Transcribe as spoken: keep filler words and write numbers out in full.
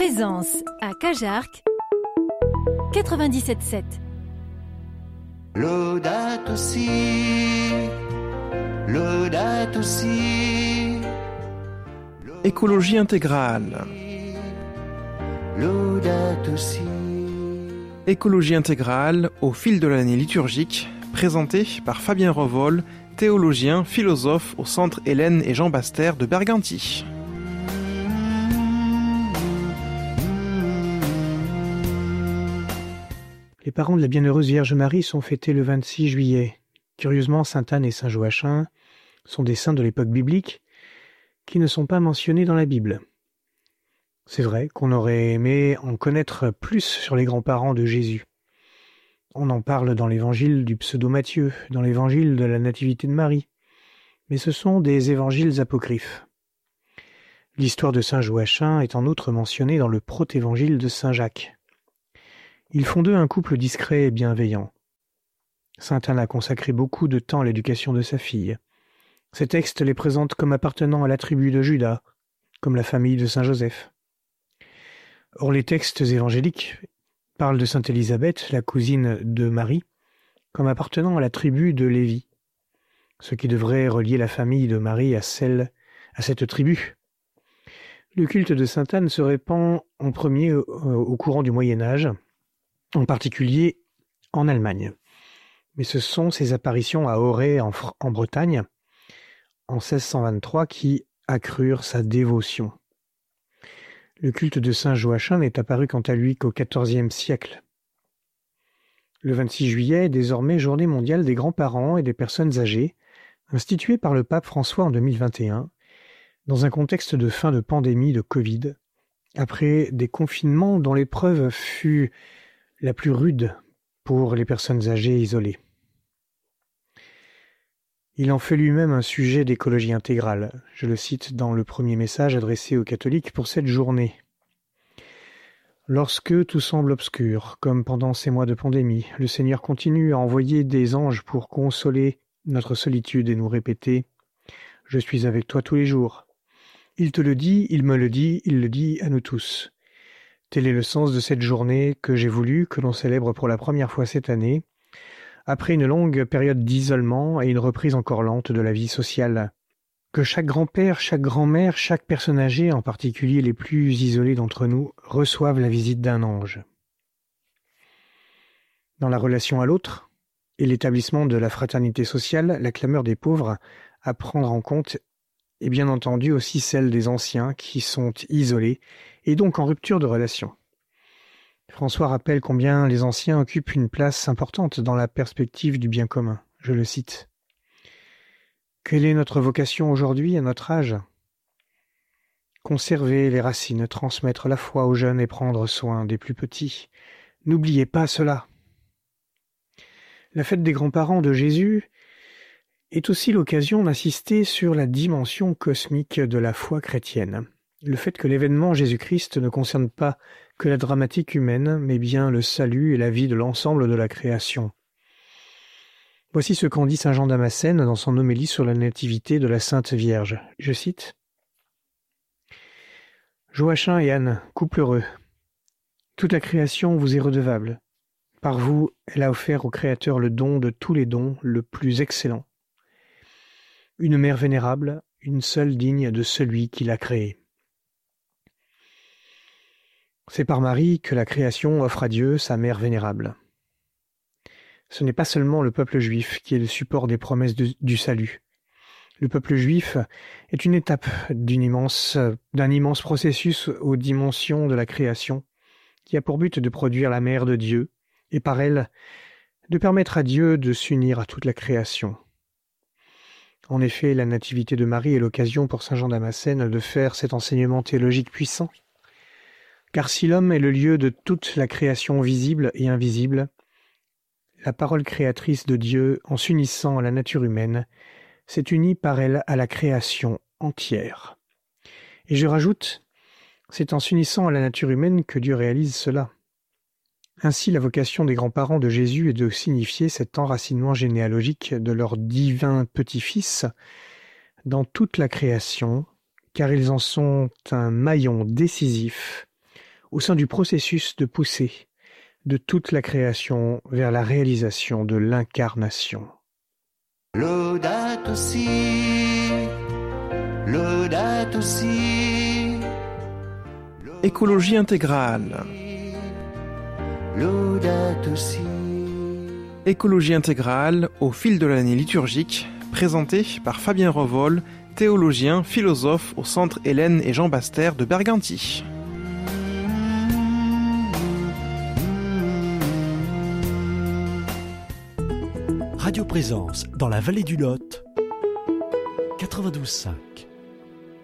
Présence à Cajarc quatre-vingt-dix-sept sept. Laudato si, laudato si. Écologie intégrale. Laudato si. Écologie intégrale au fil de l'année liturgique, présentée par Fabien Revol, théologien, philosophe au Centre Hélène et Jean Bastère de Berganti. Les parents de la Bienheureuse Vierge Marie sont fêtés le vingt-six juillet. Curieusement, Sainte Anne et Saint Joachim sont des saints de l'époque biblique qui ne sont pas mentionnés dans la Bible. C'est vrai qu'on aurait aimé en connaître plus sur les grands-parents de Jésus. On en parle dans l'évangile du pseudo-Matthieu, dans l'évangile de la Nativité de Marie. Mais ce sont des évangiles apocryphes. L'histoire de Saint Joachim est en outre mentionnée dans le protévangile de Saint Jacques. Ils font d'eux un couple discret et bienveillant. Sainte Anne a consacré beaucoup de temps à l'éducation de sa fille. Ces textes les présentent comme appartenant à la tribu de Juda, comme la famille de Saint Joseph. Or, les textes évangéliques parlent de Sainte Élisabeth, la cousine de Marie, comme appartenant à la tribu de Lévi, ce qui devrait relier la famille de Marie à celle, à cette tribu. Le culte de Sainte Anne se répand en premier au, au courant du Moyen-Âge, en particulier en Allemagne. Mais ce sont ses apparitions à Auray, en, en Bretagne, en seize cent vingt-trois, qui accrurent sa dévotion. Le culte de Saint Joachim n'est apparu quant à lui qu'au quatorzième siècle. Le vingt-six juillet est désormais journée mondiale des grands-parents et des personnes âgées, instituée par le pape François en deux mille vingt et un, dans un contexte de fin de pandémie de Covid, après des confinements dont l'épreuve fut la plus rude pour les personnes âgées isolées. Il en fait lui-même un sujet d'écologie intégrale. Je le cite dans le premier message adressé aux catholiques pour cette journée. Lorsque tout semble obscur, comme pendant ces mois de pandémie, le Seigneur continue à envoyer des anges pour consoler notre solitude et nous répéter « Je suis avec toi tous les jours ». Il te le dit, il me le dit, il le dit à nous tous. Tel est le sens de cette journée que j'ai voulu que l'on célèbre pour la première fois cette année, après une longue période d'isolement et une reprise encore lente de la vie sociale. Que chaque grand-père, chaque grand-mère, chaque personne âgée, en particulier les plus isolés d'entre nous, reçoivent la visite d'un ange. Dans la relation à l'autre et l'établissement de la fraternité sociale, la clameur des pauvres à prendre en compte est bien entendu aussi celle des anciens qui sont isolés et donc en rupture de relation. François rappelle combien les anciens occupent une place importante dans la perspective du bien commun. Je le cite. « Quelle est notre vocation aujourd'hui à notre âge ? Conserver les racines, transmettre la foi aux jeunes et prendre soin des plus petits. N'oubliez pas cela. » La fête des grands-parents de Jésus est aussi l'occasion d'insister sur la dimension cosmique de la foi chrétienne. Le fait que l'événement Jésus-Christ ne concerne pas que la dramatique humaine, mais bien le salut et la vie de l'ensemble de la création. Voici ce qu'en dit saint Jean Damascène dans son homélie sur la nativité de la Sainte Vierge. Je cite. « Joachim et Anne, couple heureux, toute la création vous est redevable. Par vous, elle a offert au Créateur le don de tous les dons, le plus excellent. Une mère vénérable, une seule digne de celui qui l'a créée. C'est par Marie que la création offre à Dieu sa mère vénérable. Ce n'est pas seulement le peuple juif qui est le support des promesses de, du salut. Le peuple juif est une étape d'une immense, d'un immense processus aux dimensions de la création qui a pour but de produire la mère de Dieu et par elle de permettre à Dieu de s'unir à toute la création. En effet, la nativité de Marie est l'occasion pour saint Jean Damascène de faire cet enseignement théologique puissant. Car si l'homme est le lieu de toute la création visible et invisible, la parole créatrice de Dieu, en s'unissant à la nature humaine, s'est unie par elle à la création entière. Et je rajoute, c'est en s'unissant à la nature humaine que Dieu réalise cela. Ainsi, la vocation des grands-parents de Jésus est de signifier cet enracinement généalogique de leur divin petit-fils dans toute la création, car ils en sont un maillon décisif au sein du processus de poussée de toute la création vers la réalisation de l'incarnation. Laudato si, laudato si. Écologie intégrale. Laudato si. Écologie intégrale au fil de l'année liturgique, présentée par Fabien Revol, théologien, philosophe au Centre Hélène et Jean Bastère de Berganti. Radio Présence dans la vallée du Lot, quatre-vingt-douze virgule cinq.